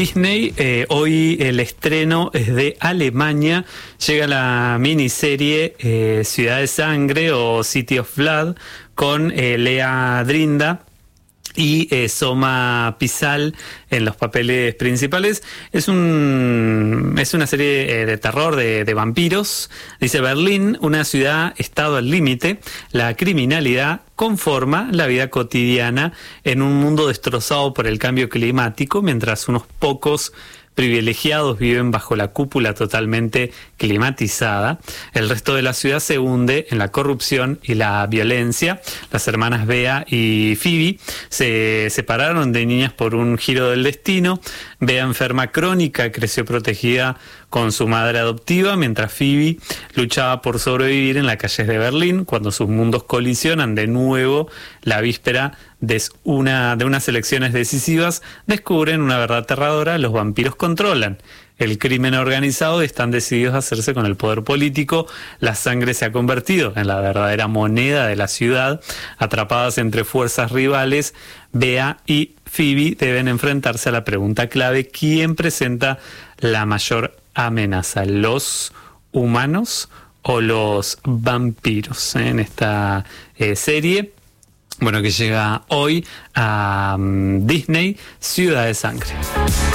Disney, hoy el estreno es de Alemania, llega la miniserie Ciudad de Sangre o City of Blood con Lea Drinda y Soma Pisal en los papeles principales. Es una serie de terror de vampiros. Dice: Berlín, una ciudad estado al límite. La criminalidad conforma la vida cotidiana en un mundo destrozado por el cambio climático, mientras unos pocos privilegiados viven bajo la cúpula totalmente climatizada. El resto de la ciudad se hunde en la corrupción y la violencia. Las hermanas Bea y Phoebe se separaron de niñas por un giro del destino. Bea, enferma crónica, creció protegida con su madre adoptiva, mientras Phoebe luchaba por sobrevivir en las calles de Berlín cuando sus mundos colisionan de nuevo la víspera de unas elecciones decisivas. Descubren una verdad aterradora: los vampiros controlan el crimen organizado y están decididos a hacerse con el poder político. La sangre se ha convertido en la verdadera moneda de la ciudad. Atrapadas entre fuerzas rivales, Bea y Phoebe deben enfrentarse a la pregunta clave: ¿quién presenta la mayor amenaza, los humanos o los vampiros? En esta serie, bueno, que llega hoy a Disney, Ciudad de Sangre.